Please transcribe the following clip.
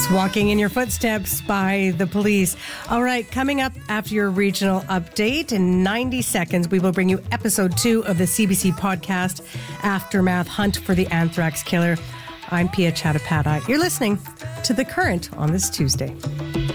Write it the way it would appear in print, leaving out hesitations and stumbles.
Walking in your footsteps by the police. All right, coming up after your regional update in 90 seconds, we will bring you episode 2 of the CBC podcast, Aftermath: Hunt for the Anthrax Killer. I'm Pia Chattopadhyay. You're listening to The Current on this Tuesday.